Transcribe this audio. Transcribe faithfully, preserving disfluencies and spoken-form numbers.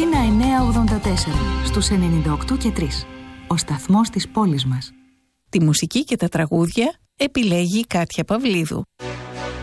Αθήνα εννιακόσια ογδόντα τέσσερα, στους ενενήντα οκτώ και τρία. Ο σταθμός της πόλης μας. Τη μουσική και τα τραγούδια επιλέγει η Κάτια Παυλίδου.